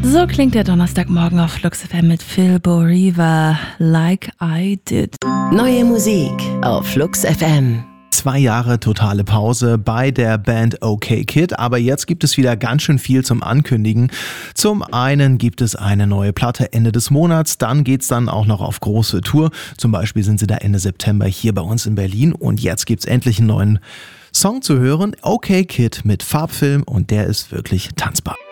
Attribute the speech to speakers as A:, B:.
A: So klingt der Donnerstagmorgen auf Flux FM mit Phil Boriva, Like I Did.
B: Neue Musik auf Flux FM.
C: 2 Jahre totale Pause bei der Band OK Kid, aber jetzt gibt es wieder ganz schön viel zum Ankündigen. Zum einen gibt es eine neue Platte Ende des Monats, dann geht's dann auch noch auf große Tour. Zum Beispiel sind sie da Ende September hier bei uns in Berlin und jetzt gibt's endlich einen neuen Song zu hören. OK Kid mit Farbfilm und der ist wirklich tanzbar.